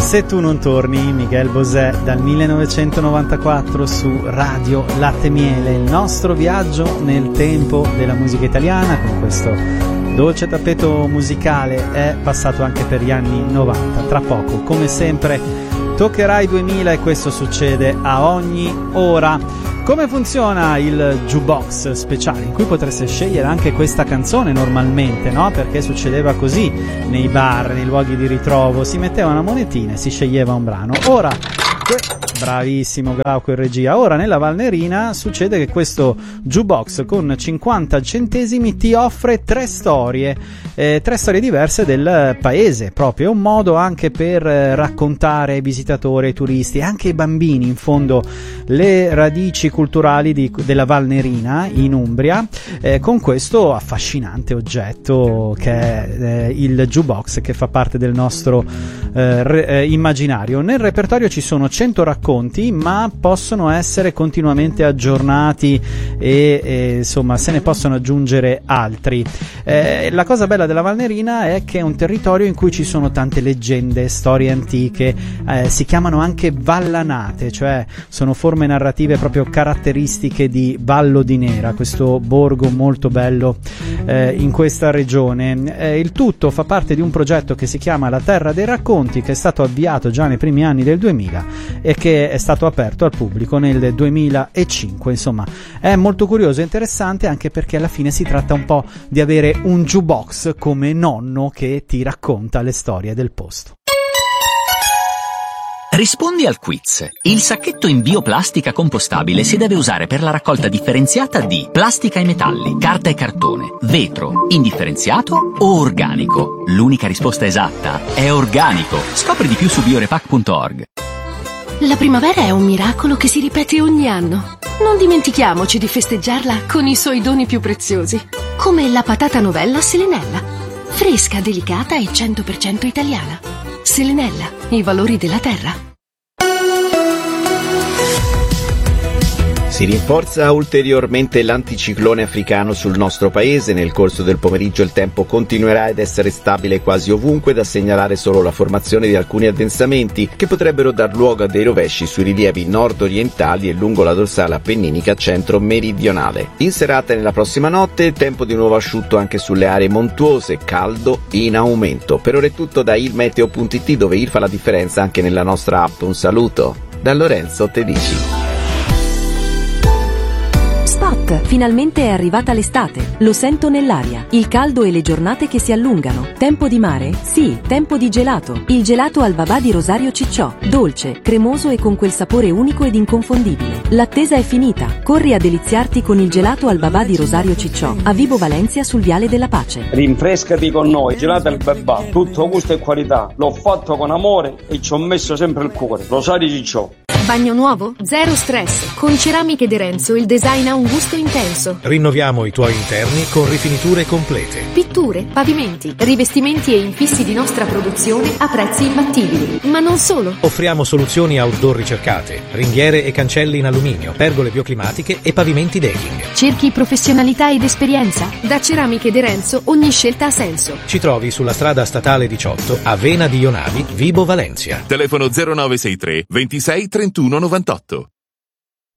Se tu non torni, Miguel Bosé dal 1994 su Radio Latte Miele, il nostro viaggio nel tempo della musica italiana con questo dolce tappeto musicale è passato anche per gli anni 90. Tra poco, come sempre, toccherà i 2000 e questo succede a ogni ora. Come funziona il jukebox speciale in cui potreste scegliere anche questa canzone normalmente, no? Perché succedeva così nei bar, nei luoghi di ritrovo, si metteva una monetina e si sceglieva un brano. Ora, bravissimo Glauco in regia, ora nella Valnerina succede che questo jukebox con 50 centesimi ti offre tre storie diverse del paese, proprio è un modo anche per raccontare ai visitatori, ai turisti e anche ai bambini in fondo le radici culturali della Valnerina in Umbria, con questo affascinante oggetto che è il jukebox, che fa parte del nostro immaginario. Nel repertorio ci sono 100 racconti, ma possono essere continuamente aggiornati e insomma se ne possono aggiungere altri. La cosa bella della Valnerina è che è un territorio in cui ci sono tante leggende, storie antiche, si chiamano anche vallanate, cioè sono forme narrative proprio caratteristiche di Vallo di Nera, questo borgo molto bello in questa regione. Il tutto fa parte di un progetto che si chiama La Terra dei Racconti, che è stato avviato già nei primi anni del 2000 e che è stato aperto al pubblico nel 2005. Insomma, è molto curioso e interessante, anche perché alla fine si tratta un po' di avere un jukebox come nonno che ti racconta le storie del posto. Rispondi al quiz. Il sacchetto in bioplastica compostabile si deve usare per la raccolta differenziata di plastica e metalli, carta e cartone, vetro, indifferenziato o organico. L'unica risposta esatta è organico. Scopri di più su biorepack.org. La primavera è un miracolo che si ripete ogni anno. Non dimentichiamoci di festeggiarla con i suoi doni più preziosi, come la patata novella Selenella. Fresca, delicata e 100% italiana. Selenella, i valori della terra. Si rinforza ulteriormente l'anticiclone africano sul nostro paese. Nel corso del pomeriggio il tempo continuerà ad essere stabile quasi ovunque, da segnalare solo la formazione di alcuni addensamenti che potrebbero dar luogo a dei rovesci sui rilievi nord-orientali e lungo la dorsale appenninica centro-meridionale. In serata e nella prossima notte tempo di nuovo asciutto anche sulle aree montuose, caldo in aumento. Per ora è tutto da ilmeteo.it, dove Il fa la differenza anche nella nostra app. Un saluto da Lorenzo Tedici. Spot, finalmente è arrivata l'estate, lo sento nell'aria, il caldo e le giornate che si allungano. Tempo di mare? Sì, tempo di gelato. Il gelato al babà di Rosario Cicciò, dolce, cremoso e con quel sapore unico ed inconfondibile. L'attesa è finita, corri a deliziarti con il gelato al babà di Rosario Cicciò, a Vibo Valencia sul Viale della Pace. Rinfrescati con noi, gelato al babà, tutto gusto e qualità, l'ho fatto con amore e ci ho messo sempre il cuore. Rosario Cicciò. Bagno nuovo? Zero stress. Con Ceramiche De Renzo il design ha un gusto intenso. Rinnoviamo i tuoi interni con rifiniture complete. Pitture, pavimenti, rivestimenti e infissi di nostra produzione a prezzi imbattibili. Ma non solo. Offriamo soluzioni outdoor ricercate, ringhiere e cancelli in alluminio, pergole bioclimatiche e pavimenti decking. Cerchi professionalità ed esperienza? Da Ceramiche De Renzo ogni scelta ha senso. Ci trovi sulla strada statale 18 a Vena di Ionavi, Vibo Valencia. Telefono 0963 26 31 98.